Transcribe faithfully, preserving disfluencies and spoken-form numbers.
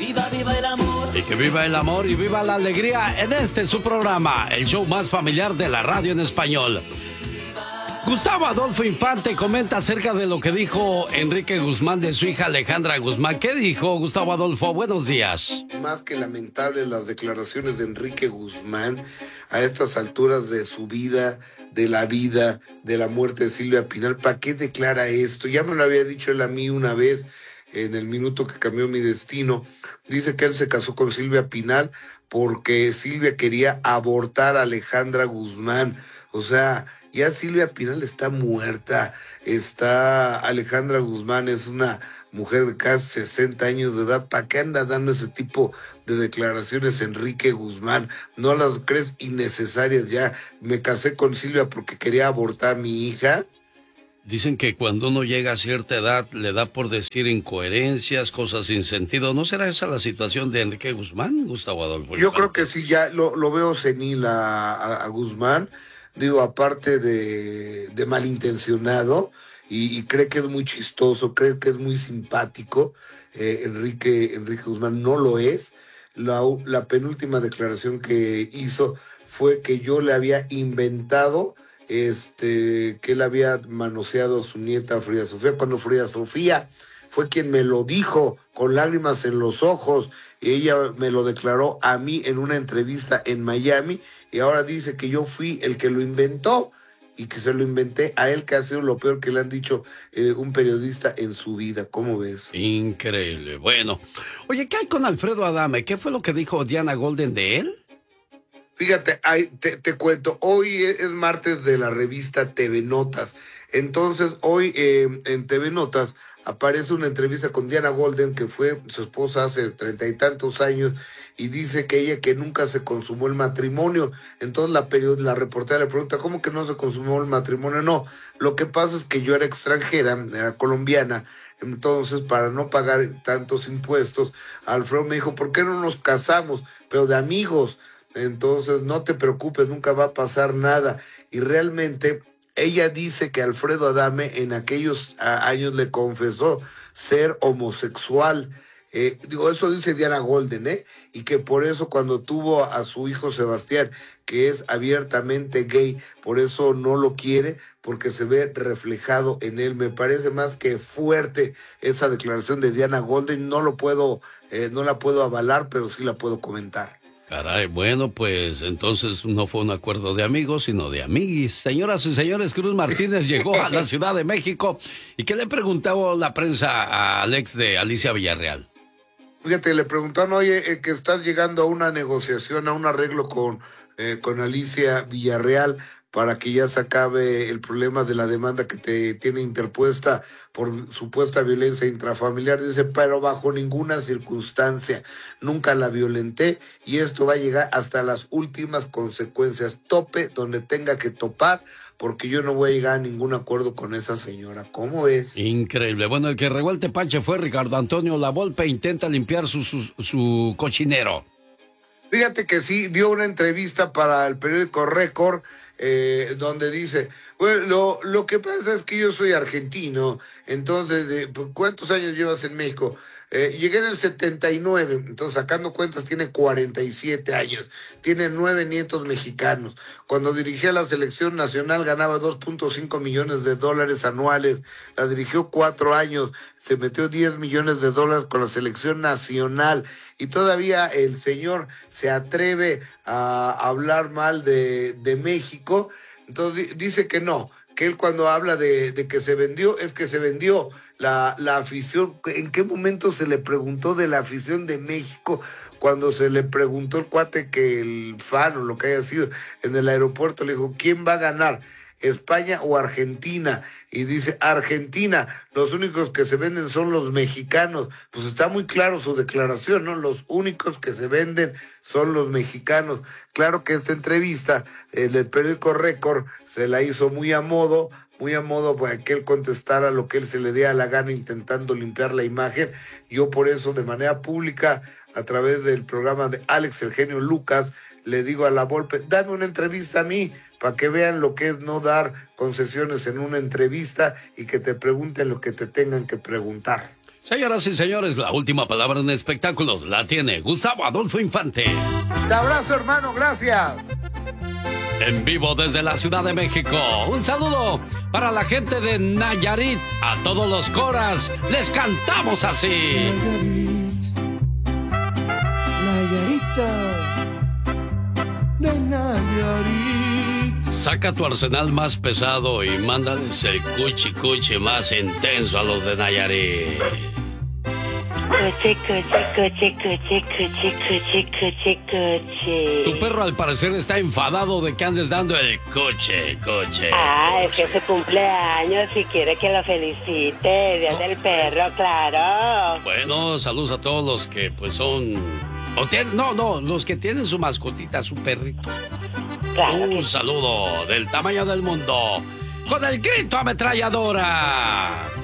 Viva, viva el amor. Y que viva el amor y viva la alegría en este su programa, el show más familiar de la radio en español. Gustavo Adolfo Infante comenta acerca de lo que dijo Enrique Guzmán de su hija Alejandra Guzmán. ¿Qué dijo Gustavo Adolfo? Buenos días. Más que lamentables las declaraciones de Enrique Guzmán a estas alturas de su vida, de la vida, de la muerte de Silvia Pinal. ¿Para qué declara esto? Ya me lo había dicho él a mí una vez, en el minuto que cambió mi destino. Dice que él se casó con Silvia Pinal porque Silvia quería abortar a Alejandra Guzmán. O sea, ya Silvia Pinal está muerta, está Alejandra Guzmán, es una mujer de casi sesenta años de edad. ¿Para qué anda dando ese tipo de declaraciones Enrique Guzmán? ¿No las crees innecesarias ya? Me casé con Silvia porque quería abortar a mi hija. Dicen que cuando uno llega a cierta edad le da por decir incoherencias, cosas sin sentido. ¿No será esa la situación de Enrique Guzmán, Gustavo Adolfo? Yo creo que sí, ya lo, lo veo senil a, a, a Guzmán. Digo, aparte de, de malintencionado, y, y cree que es muy chistoso, cree que es muy simpático, eh, Enrique, Enrique Guzmán no lo es. La, la penúltima declaración que hizo fue que yo le había inventado, este, que él había manoseado a su nieta Frida Sofía, cuando Frida Sofía fue quien me lo dijo con lágrimas en los ojos, y ella me lo declaró a mí en una entrevista en Miami, y ahora dice que yo fui el que lo inventó y que se lo inventé a él, que ha sido lo peor que le han dicho eh, un periodista en su vida. ¿Cómo ves? Increíble. Bueno, oye, ¿qué hay con Alfredo Adame? ¿Qué fue lo que dijo Diana Golden de él? Fíjate, ay, te, te cuento, hoy es, es martes de la revista T V Notas. Entonces, hoy eh, en T V Notas aparece una entrevista con Diana Golden, que fue su esposa hace treinta y tantos años, y dice que ella que nunca se consumó el matrimonio. Entonces la period la reportera le pregunta, ¿cómo que no se consumó el matrimonio? No, lo que pasa es que yo era extranjera, era colombiana, entonces para no pagar tantos impuestos, Alfredo me dijo, ¿por qué no nos casamos? Pero de amigos. Entonces no te preocupes, nunca va a pasar nada. Y realmente ella dice que Alfredo Adame en aquellos a, años le confesó ser homosexual. Eh, digo, eso dice Diana Golden, ¿eh? Y que por eso cuando tuvo a su hijo Sebastián, que es abiertamente gay, por eso no lo quiere, porque se ve reflejado en él. Me parece más que fuerte esa declaración de Diana Golden. No lo puedo, eh, no la puedo avalar, pero sí la puedo comentar. Caray, bueno, pues entonces no fue un acuerdo de amigos, sino de amiguis. Señoras y señores, Cruz Martínez llegó a la Ciudad de México. ¿Y qué le preguntó la prensa al ex de Alicia Villarreal? Fíjate, le preguntaron, oye, eh, que estás llegando a una negociación, a un arreglo con, eh, con Alicia Villarreal para que ya se acabe el problema de la demanda que te tiene interpuesta por supuesta violencia intrafamiliar. Dice, pero bajo ninguna circunstancia, nunca la violenté y esto va a llegar hasta las últimas consecuencias. Tope donde tenga que topar, porque yo no voy a llegar a ningún acuerdo con esa señora. ¿Cómo es? Increíble. Bueno, el que regó el tepache fue Ricardo Antonio Lavolpe. Intenta limpiar su, su, su cochinero. Fíjate que sí, dio una entrevista para el periódico Récord, eh, donde dice, bueno, lo, lo que pasa es que yo soy argentino, entonces, eh, ¿cuántos años llevas en México? Eh, llegué en el setenta y nueve, entonces sacando cuentas tiene cuarenta y siete años, tiene nueve nietos mexicanos. Cuando dirigía la selección nacional ganaba dos punto cinco millones de dólares anuales, la dirigió cuatro años, se metió diez millones de dólares con la selección nacional y todavía el señor se atreve a hablar mal de, de México. Entonces dice que no, que él cuando habla de, de que se vendió, es que se vendió la, la afición. ¿En qué momento se le preguntó de la afición de México? Cuando se le preguntó el cuate que el fan o lo que haya sido en el aeropuerto, le dijo, ¿quién va a ganar? ¿España o Argentina? Y dice, Argentina, los únicos que se venden son los mexicanos. Pues está muy claro su declaración, ¿no? Los únicos que se venden son los mexicanos. Claro que esta entrevista en el periódico Récord se la hizo muy a modo, muy a modo para que él contestara lo que él se le dé a la gana intentando limpiar la imagen. Yo por eso de manera pública, a través del programa de Alex El Genio Lucas, le digo a Lavolpe, dame una entrevista a mí, para que vean lo que es no dar concesiones en una entrevista y que te pregunten lo que te tengan que preguntar. Señoras y señores, la última palabra en espectáculos la tiene Gustavo Adolfo Infante. Te abrazo, hermano, gracias. En vivo desde la Ciudad de México. Un saludo para la gente de Nayarit. A todos los coras les cantamos así. Nayarit, Nayarita de Nayarit. Saca tu arsenal más pesado y mándales el cuchi cuchi más intenso a los de Nayarit. Cuchi, cuchi, cuchi, cuchi, cuchi, cuchi, cuchi, cuchi. Tu perro al parecer está enfadado de que andes dando el coche, coche. Ah, coche. es que es su cumpleaños y quiere que lo felicite. Día del perro, claro. Bueno, saludos a todos los que pues son... O tienen, no, no, los que tienen su mascotita, su perrito. Claro Un que... saludo del tamaño del mundo con el grito ametralladora.